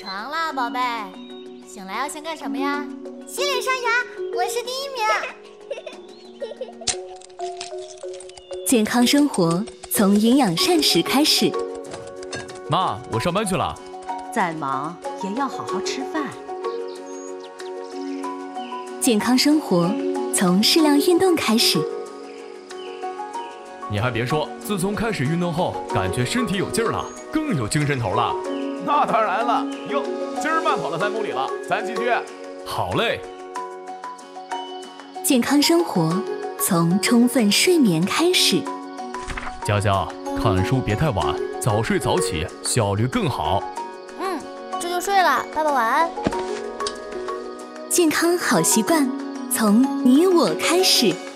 床啦，宝贝。醒来要先干什么呀？ 洗脸刷牙，我是第1名。 健康生活从营养膳食开始。 妈，我上班去了。 再忙也要好好吃饭。 健康生活从适量运动开始。 你还别说，自从开始运动后，感觉身体有劲儿了，更有精神头了。 那当然了，哟，今儿慢跑了3公里了，咱继续。 好嘞。 健康生活从充分睡眠开始。 佳佳，看书别太晚，早睡早起，效率更好。 这就睡了，爸爸晚安。 健康好习惯从你我开始。